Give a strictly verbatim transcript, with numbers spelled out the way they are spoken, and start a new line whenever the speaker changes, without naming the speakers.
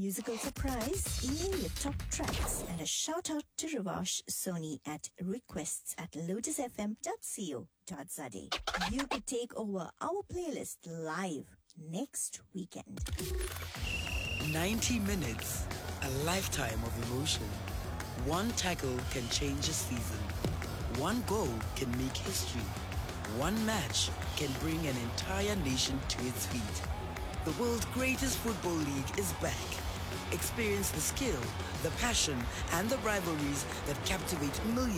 musical surprise? Email your top tracks and a shout out to Ravash Soni at requests at lotus f m dot co dot z a. You could take over our playlist live next weekend.
ninety minutes, a lifetime of emotion. One tackle can change a season. One goal can make history. One match can bring an entire nation to its feet. The world's greatest football league is back. Experience the skill, the passion, and the rivalries that captivate millions.